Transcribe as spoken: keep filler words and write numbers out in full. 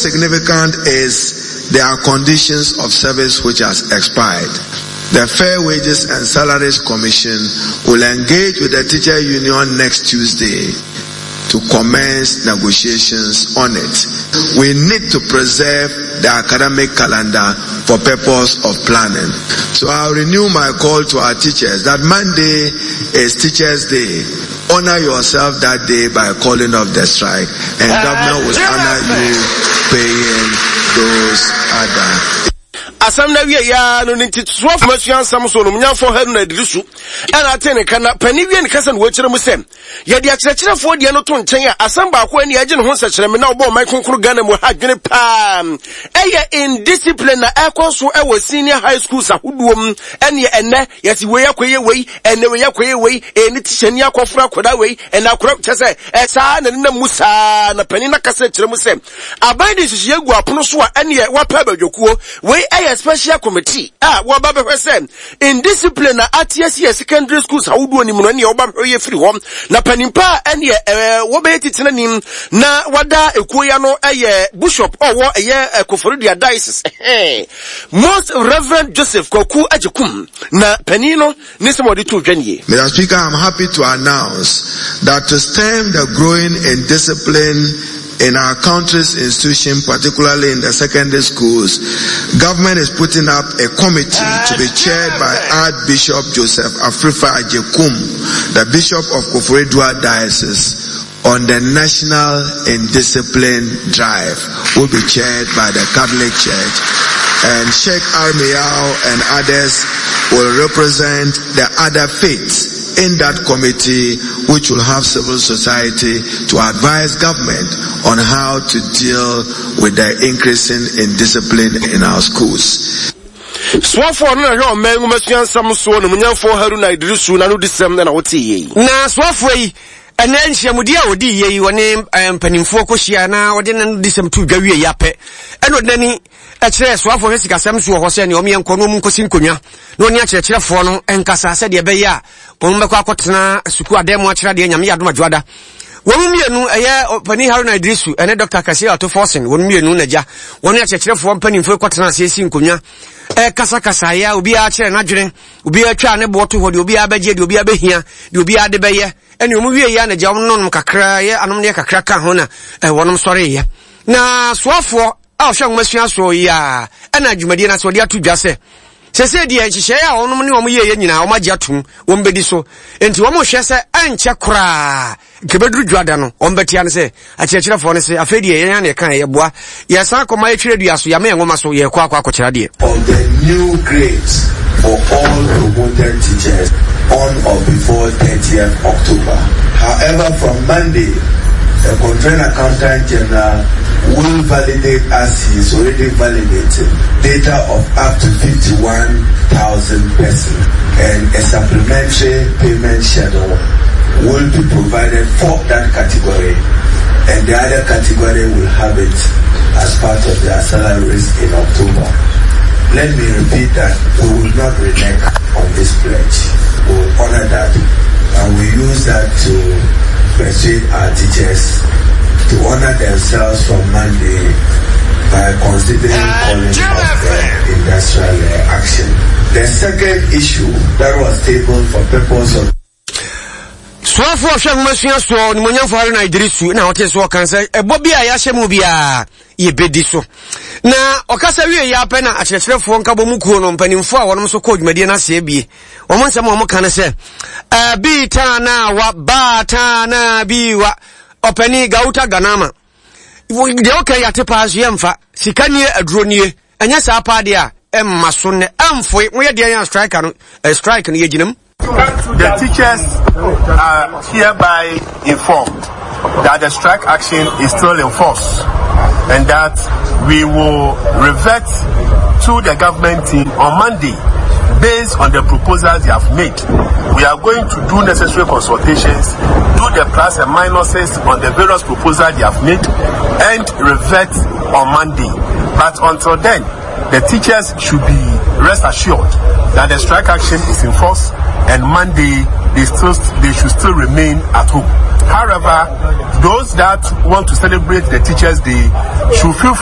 most significant is there are conditions of service which has expired. The Fair Wages and Salaries Commission will engage with the teacher union next Tuesday to commence negotiations on it. We need to preserve the academic calendar for purpose of planning. So I'll renew my call to our teachers that Monday is Teachers' Day. Honor yourself that day by calling off the strike, and government will honor you paying those other. Asam na wie ya no nti swaf masuan sam so no munyafo hanu na dirisu ena atene kana pani wie ne kasa no wachire mu sem ye de akyerɛkyerɛfo de no to nkyɛn a asam ba ko ani agye ne ho nsakyerɛ me na obo mai konkoro Ghana mu hadwene pa eye indiscipline na ekoso e wo senior high schools ahoduom ene enne yesi we yakoye wei enne we yakoye wei eni tishani akofra koda wei ena akora kyese e saa na ne musa na pani na kasa kyerɛ mu sem aban de hihye gu apono so a ene wa pa badwokuo wei eye special committee ah wo ba be hwese indiscipline na atia secondary schools awudu ni mu ne wo ba hweye free home na panimpa ene eh wo be titena nim na wada ekuya no eye bishop owo eye Koforidua diocese most reverend Joseph Kwaku Ajekum na panino ni somebody to dwanye. Mister Speaker, I'm happy to announce that to stem the growing indiscipline in our country's institution, particularly in the secondary schools, government is putting up a committee to be chaired by Archbishop Joseph Afrifa Ajekum, the Bishop of Koforidua Diocese, on the National Indiscipline Drive, will be chaired by the Catholic Church, and Sheikh Armiao and others will represent the other faiths in that committee, which will have civil society to advise government on how to deal with the increasing indiscipline in our schools. Swafo na yo mengu masuan samso no munyafo Haruna Idrisu na no disem na wote yi na swafo yi ene nhyiamudi a odi yi woni mpanimfo kohyia na wode na disem tu dwawie yape eno dani ekire swafo he sikasem so ho se ne o mienko no munkosi nkonwa na oni akyerɛkyerɛfo no enkasa se de be ya ombekwa akotena suku ademu akyerɛ de nyame yadoma dwada wonu mienu eye pani Haruna Idrisu ene Doctor Kasia to Forsen wonu mienu na ja wonu akyerɛkyerɛfo mpanimfo akotena se esi nkonwa e kasa kasa ya obi a kyerɛ na dwene obi a twa ne boto ho de obi a bagye de obi a behia de obi a de beye ene omu wie ya na ja wonu kakra ye anom ne kakra ka ho na e wonu sɔre ye na soafo a hwɛ ngmasua so ya ena adwumadi na so de atu dwa se sese de enhyehyɛ a wonu ne omu ye ye nyina omu agye atum omu bedi so enti omu hwɛ se enche kora kebedru dwada no omu betia ne se akyerɛkyerɛfo ne se afedi ye ya na kan ye boa ye san koma ye twere dua so ya me ngoma so ye kwa kwa akokyera de on the new grades for all promoted teachers on or before thirtieth October. However, from Monday, the Contract Accountant General will validate, as he is already validated, data of up to fifty-one thousand persons, and a supplementary payment schedule will be provided for that category, and the other category will have it as part of their salaries in October. Let me repeat that we will not renege on this pledge. We will honor that, and we use that to persuade our teachers to honor themselves from Monday by considering calling off the industrial uh, action. The second issue that was tabled for purpose of Swafo hwɛ ngmasua so ni monyamfo Haruna Idrisu na wote so kan sɛ ebo bia ya hyɛ mu bia ye bedi so na okasa wie ya pɛ na akyerɛkyerɛfo nkabo mu kuo no mpanimfo a wɔnom so kɔ dwumadie na se bie wɔn nsɛm wɔn kan sɛ abi ta na wa ba ta na bi wa opani gauta ganama de okay yate pa so yemfa sikanie aduroniye anya sa pa de a emma so ne amfo mo ye de yan strike no strike no ye ginam. The teachers are hereby informed that the strike action is still in force and that we will revert to the government team on Monday based on the proposals they have made. We are going to do necessary consultations, do the plus and minuses on the various proposals they have made, and revert on Monday. But until then, the teachers should be rest assured that the strike action is in force, and Monday they still they should still remain at home. However, those that want to celebrate the Teachers' Day should feel